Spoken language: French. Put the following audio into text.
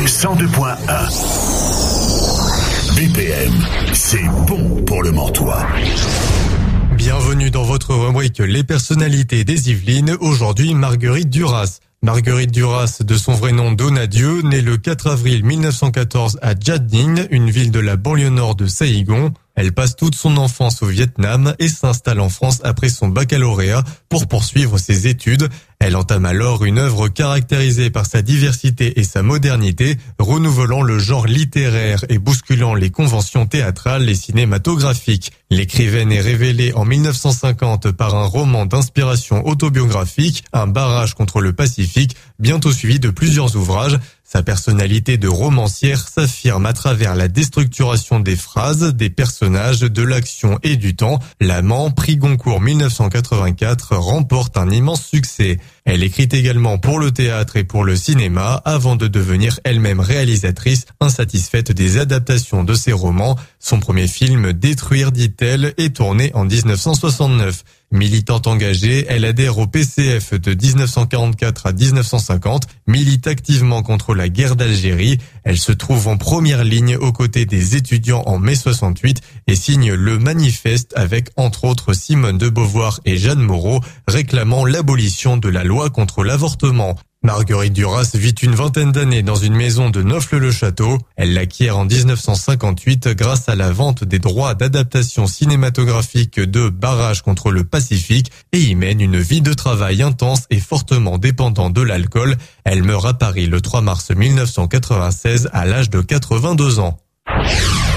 102.1. BPM, c'est bon pour le Mortois. Bienvenue dans votre rubrique Les personnalités des Yvelines. Aujourd'hui, Marguerite Duras. Marguerite Duras, de son vrai nom Donadieu, née le 4 avril 1914 à Gia Ninh, une ville de la banlieue nord de Saigon. Elle passe toute son enfance au Vietnam et s'installe en France après son baccalauréat pour poursuivre ses études. Elle entame alors une œuvre caractérisée par sa diversité et sa modernité, renouvelant le genre littéraire et bousculant les conventions théâtrales et cinématographiques. L'écrivaine est révélée en 1950 par un roman d'inspiration autobiographique, Un barrage contre le Pacifique, bientôt suivi de plusieurs ouvrages. Sa personnalité de romancière s'affirme à travers la déstructuration des phrases, des personnages, de l'action et du temps. L'Amant, prix Goncourt 1984, remporte un immense succès. Elle écrit également pour le théâtre et pour le cinéma avant de devenir elle-même réalisatrice, insatisfaite des adaptations de ses romans. Son premier film, Détruire, dit-elle, est tourné en 1969. Militante engagée, elle adhère au PCF de 1944 à 1950, milite activement contre la guerre d'Algérie. Elle se trouve en première ligne aux côtés des étudiants en mai 68 et signe le manifeste avec entre autres Simone de Beauvoir et Jeanne Moreau réclamant l'abolition de la loi contre l'avortement. Marguerite Duras vit une vingtaine d'années dans une maison de Neaufle-le-Château. Elle l'acquiert en 1958 grâce à la vente des droits d'adaptation cinématographique de Barrage contre le Pacifique et y mène une vie de travail intense et fortement dépendant de l'alcool. Elle meurt à Paris le 3 mars 1996 à l'âge de 82 ans.